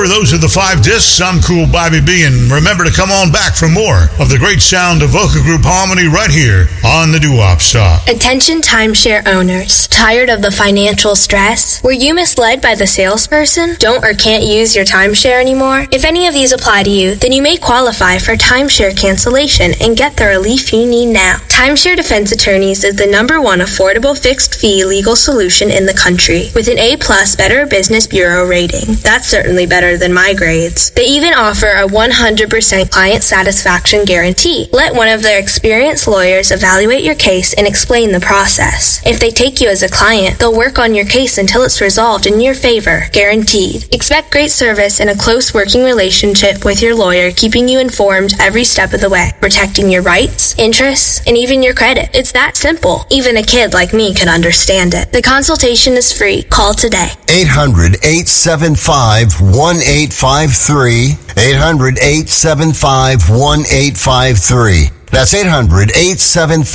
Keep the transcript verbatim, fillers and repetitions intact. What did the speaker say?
Remember, those are the five discs. I'm Cool Bobby B, and remember to come on back for more of the great sound of vocal group harmony right here on the Doo-Wop Stop. Attention timeshare owners. Tired of the financial stress? Were you misled by the salesperson? Don't or can't use your timeshare anymore? If any of these apply to you, then you may qualify for timeshare cancellation and get the relief you need now. Timeshare Defense Attorneys is the number one affordable fixed-fee legal solution in the country, with an A-plus Better Business Bureau rating. That's certainly better than my grades. They even offer a one hundred percent client satisfaction guarantee. Let one of their experienced lawyers evaluate your case and explain the process. If they take you as a client, they'll work on your case until it's resolved in your favor, guaranteed. Expect great service and a close working relationship with your lawyer, keeping you informed every step of the way, protecting your rights, interests, and even your credit. It's that simple. Even a kid like me can understand it. The consultation is free. Call today. eight hundred, eight seven five, one eight five three. eight hundred, eight seven five, one eight five three. That's eight hundred, eight seven five,